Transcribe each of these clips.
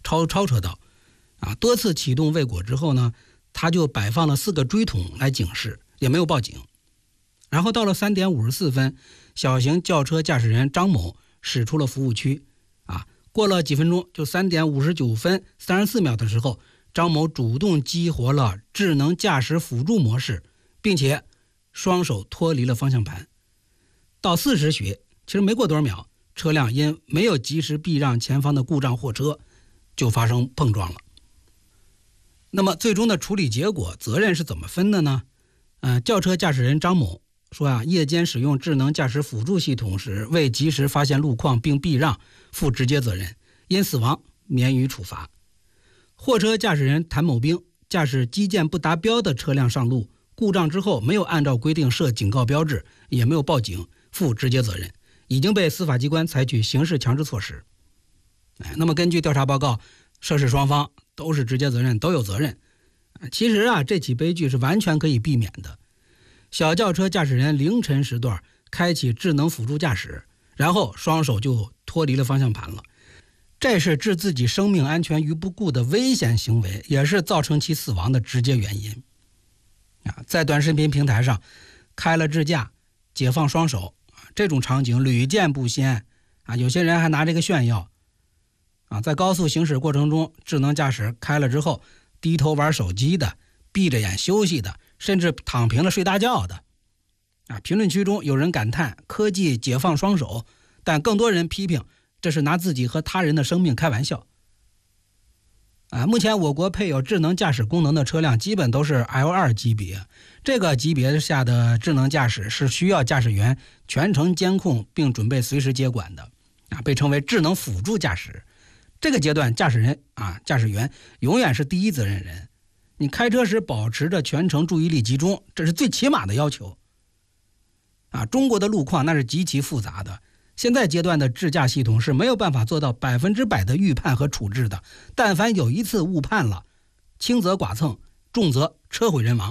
超车道多次启动未果之后呢，他就摆放了4个锥筒来警示，也没有报警。然后到了3点54分，小型轿车驾驶人张某驶出了服务区过了几分钟，就3点59分34秒的时候，张某主动激活了智能驾驶辅助模式，并且双手脱离了方向盘。到4时许，其实没过多少秒，车辆因没有及时避让前方的故障货车，就发生碰撞了。那么最终的处理结果，责任是怎么分的呢？轿车驾驶人张某说夜间使用智能驾驶辅助系统时未及时发现路况并避让，负直接责任，因死亡免予处罚。货车驾驶人谭某兵驾驶基建不达标的车辆上路，故障之后没有按照规定设警告标志，也没有报警，负直接责任，已经被司法机关采取刑事强制措施。那么根据调查报告，涉事双方都是直接责任，都有责任。其实这起悲剧是完全可以避免的。小轿车驾驶人凌晨时段开启智能辅助驾驶，然后双手就脱离了方向盘了，这是置自己生命安全于不顾的危险行为，也是造成其死亡的直接原因。在短视频平台上开了智驾，解放双手，这种场景屡见不鲜有些人还拿这个炫耀在高速行驶过程中，智能驾驶开了之后，低头玩手机的，闭着眼休息的，甚至躺平了睡大觉的评论区中有人感叹科技解放双手，但更多人批评这是拿自己和他人的生命开玩笑目前我国配有智能驾驶功能的车辆基本都是 L2 级别，这个级别下的智能驾驶是需要驾驶员全程监控并准备随时接管的被称为智能辅助驾驶。这个阶段驾驶员永远是第一责任人，你开车时保持着全程注意力集中，这是最起码的要求中国的路况那是极其复杂的，现在阶段的智驾系统是没有办法做到100%的预判和处置的，但凡有一次误判了，轻则剐蹭，重则车毁人亡。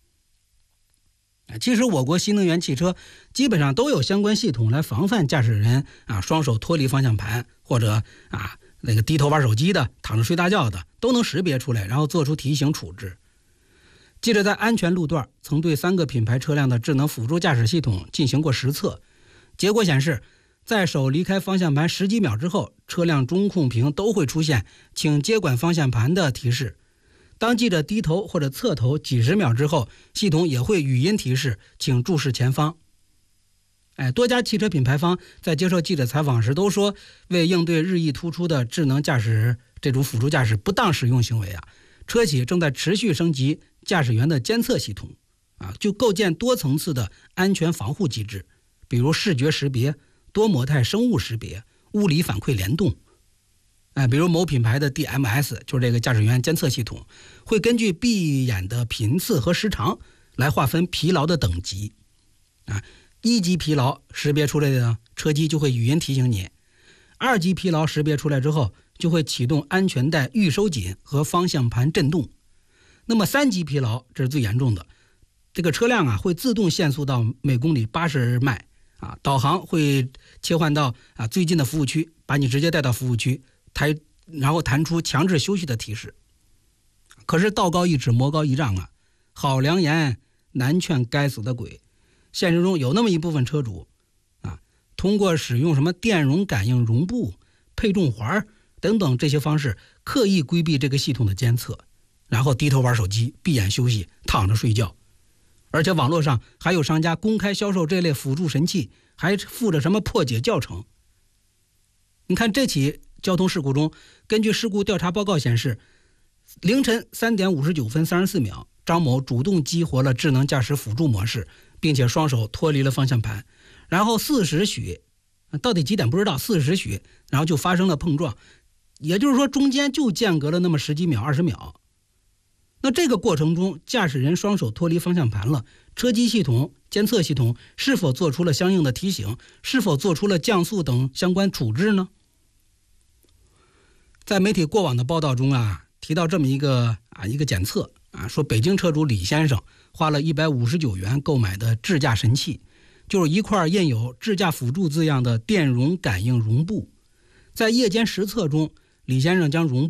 其实我国新能源汽车基本上都有相关系统来防范驾驶人双手脱离方向盘，或者那个低头玩手机的，躺着睡大觉的，都能识别出来，然后做出提醒处置。记者在安全路段曾对3个品牌车辆的智能辅助驾驶系统进行过实测，结果显示，在手离开方向盘10几秒之后，车辆中控屏都会出现请接管方向盘的提示。当记者低头或者侧头几十秒之后，系统也会语音提示请注视前方。多家汽车品牌方在接受记者采访时都说，为应对日益突出的智能驾驶这种辅助驾驶不当使用行为车企正在持续升级驾驶员的监测系统就构建多层次的安全防护机制，比如视觉识别、多模态生物识别、物理反馈联动比如某品牌的 DMS 就是这个驾驶员监测系统，会根据闭眼的频次和时长来划分疲劳的等级1级疲劳识别出来的车机就会语音提醒你，2级疲劳识别出来之后就会启动安全带预收紧和方向盘震动。那么3级疲劳这是最严重的，这个车辆会自动限速到每公里80迈导航会切换到最近的服务区，把你直接带到服务区，然后弹出强制休息的提示。可是道高一尺魔高一丈好良言难劝该死的鬼。现实中有那么一部分车主通过使用什么电容感应绒布、配重环等等这些方式，刻意规避这个系统的监测，然后低头玩手机、闭眼休息、躺着睡觉。而且网络上还有商家公开销售这类辅助神器，还附着什么破解教程。你看这起交通事故中，根据事故调查报告显示，凌晨3点59分34秒，张某主动激活了智能驾驶辅助模式，并且双手脱离了方向盘，然后4时许，到底几点不知道，4时许，然后就发生了碰撞，也就是说中间就间隔了那么10几秒、20秒。那这个过程中，驾驶人双手脱离方向盘了，车机系统、监测系统是否做出了相应的提醒，是否做出了降速等相关处置呢？在媒体过往的报道中提到这么一个检测说北京车主李先生花了159元购买的智驾神器，就是一块印有智驾辅助字样的电容感应绒布。在夜间实测中，李先生将绒